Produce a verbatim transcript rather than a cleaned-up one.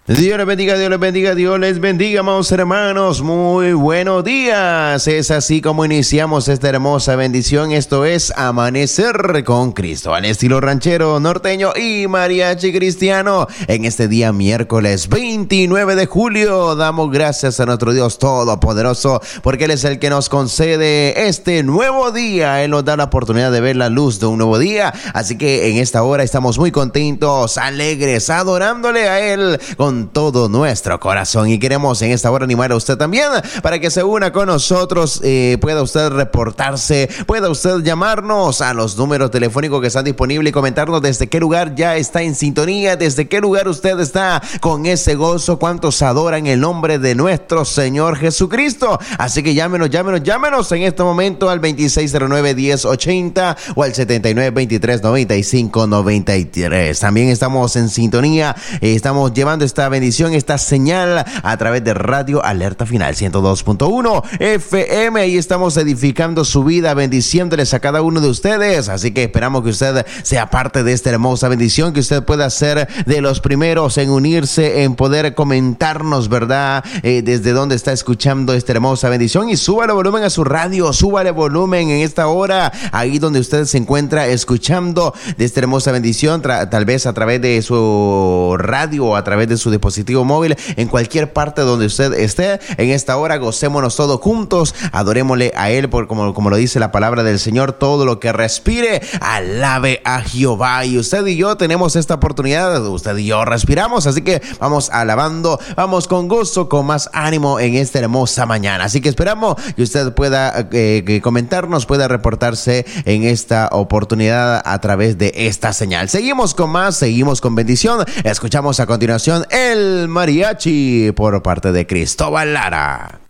Dios les bendiga, Dios les bendiga, Dios les bendiga, amados hermanos. Muy buenos días. Es así como iniciamos esta hermosa bendición. Esto es Amanecer con Cristo, al estilo ranchero, norteño y mariachi cristiano. En este día miércoles veintinueve de julio, damos gracias a nuestro Dios Todopoderoso, porque Él es el que nos concede este nuevo día. Él nos da la oportunidad de ver la luz de un nuevo día. Así que en esta hora estamos muy contentos, alegres, adorándole a Él con todo nuestro corazón, y queremos en esta hora animar a usted también para que se una con nosotros. Eh, pueda usted reportarse, pueda usted llamarnos a los números telefónicos que están disponibles y comentarnos desde qué lugar ya está en sintonía, desde qué lugar usted está con ese gozo, cuántos adoran el nombre de nuestro Señor Jesucristo. Así que llámenos, llámenos, llámenos en este momento al veintiséis cero nueve, diez ochenta o al setenta y nueve, veintitrés, noventa y cinco, noventa y tres. También estamos en sintonía, eh, estamos llevando esta bendición, esta señal a través de Radio Alerta Final ciento dos punto uno F M. Ahí estamos edificando su vida, bendiciéndoles a cada uno de ustedes. Así que esperamos que usted sea parte de esta hermosa bendición, que usted pueda ser de los primeros en unirse, en poder comentarnos, ¿verdad? Eh, desde dónde está escuchando esta hermosa bendición, y súbale volumen a su radio, súbale volumen en esta hora, ahí donde usted se encuentra escuchando de esta hermosa bendición, tra- tal vez a través de su radio o a través de su dispositivo móvil, en cualquier parte donde usted esté. En esta hora gocémonos todos juntos, adorémosle a Él, por como, como lo dice la palabra del Señor: todo lo que respire, alabe a Jehová. Y usted y yo tenemos esta oportunidad, usted y yo respiramos, así que vamos alabando, vamos con gozo, con más ánimo en esta hermosa mañana. Así que esperamos que usted pueda eh, que comentarnos, pueda reportarse en esta oportunidad a través de esta señal. Seguimos con más, seguimos con bendición. Escuchamos a continuación el mariachi por parte de Cristóbal Lara.